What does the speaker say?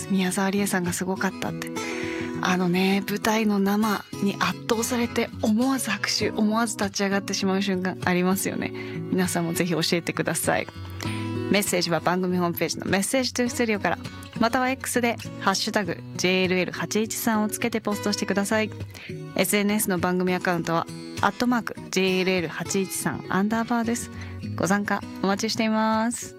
。宮沢りえさんがすごかったって。舞台の生に圧倒されて思わず拍手、思わず立ち上がってしまう瞬間ありますよね。皆さんもぜひ教えてください。メッセージは番組ホームページのメッセージトゥースタジオから、または X でハッシュタグ JLL813 をつけてポストしてください。 SNS の番組アカウントは@JLL813 アンダーバーです。ご参加お待ちしています。